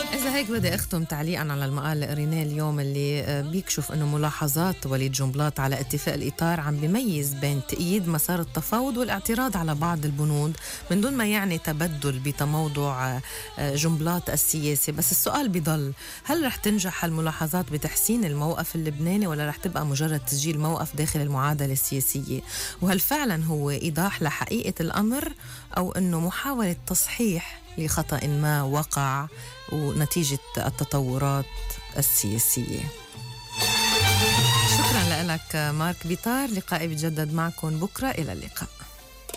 إذا هيك بدي أختم تعليقاً على المقال اللي قريناه اليوم اللي بيكشف أنه ملاحظات وليد جنبلاط على اتفاق الإطار عم بيميز بين تأييد مسار التفاوض والاعتراض على بعض البنود من دون ما يعني تبدل بتموضع جنبلاط السياسي. بس السؤال بيضل، هل رح تنجح الملاحظات بتحسين الموقف اللبناني ولا رح تبقى مجرد تسجيل موقف داخل المعادلة السياسية؟ وهل فعلاً هو إيضاح لحقيقة الأمر أو أنه محاولة تصحيح لخطأ ما وقع ونتيجة التطورات السياسية؟ شكرا لك مارك بيطار. لقائي بيتجدد معكم بكرة، إلى اللقاء.